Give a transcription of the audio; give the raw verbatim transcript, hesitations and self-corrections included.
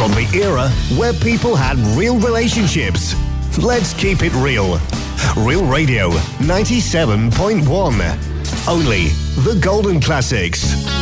From the era where people had real relationships. Let's keep it real. Real Radio ninety-seven point one. Only the golden classics.